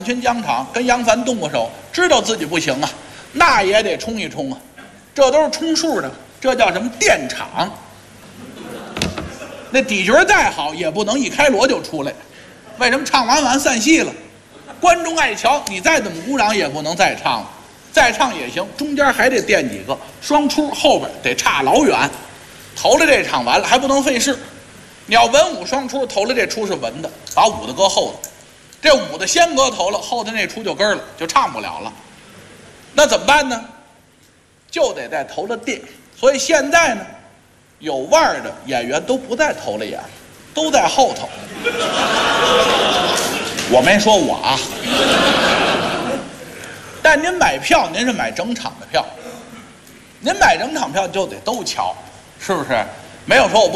群疆场跟杨凡动过手，知道自己不行啊，那也得冲一冲啊，这都是充数的，这叫什么垫场？那底角再好，也不能一开锣就出来。为什么唱完散戏了？观众爱瞧，你再怎么鼓掌也不能再唱了，再唱也行，中间还得垫几个双出，后边得差老远。头了这场完了还不能费事，你要文武双出，头了这出是文的，把武的搁后头。这武的先搁头了，后头那出就根了，就唱不了了。那怎么办呢？就得在头了垫。所以现在呢，有腕儿的演员都不在头了演，都在后头。我没说我啊，但您买票，您是买整场的票，您买整场票就得都瞧，是不是？没有说我不